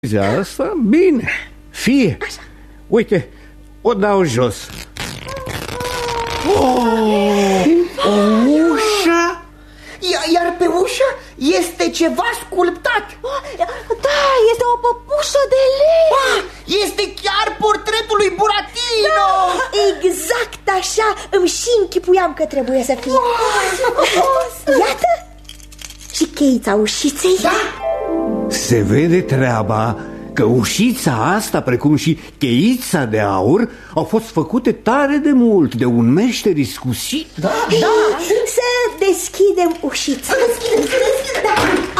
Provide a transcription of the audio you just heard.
Asta, bine, fie. Așa. Uite, o dau jos. O ușă? Iar pe ușă este ceva sculptat. Da, este o păpușă de lemn. Este chiar portretul lui Buratino. Exact așa, îmi și închipuiam că trebuie să fie. Iată, și cheița ușiței. Da. Se vede treaba că ușița asta, precum și cheița de aur, au fost făcute tare de mult de un meșter iscusit. Da. Să deschidem ușița. Da.